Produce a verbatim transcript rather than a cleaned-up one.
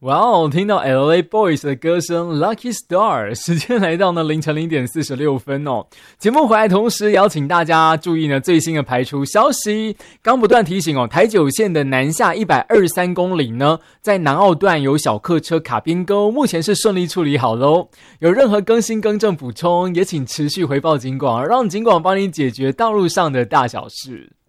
哇哦，听到 L A Boys 的歌声 Lucky Star， 时间来到呢凌晨零点四十六分哦。节目回来同时邀请大家注意呢最新的排除消息。刚不断提醒哦，台九线的南下一百二十三公里呢，在南澳段有小客车卡边沟，目前是顺利处理好咯。有任何更新更正补充，也请持续回报警广，让警广帮你解决道路上的大小事。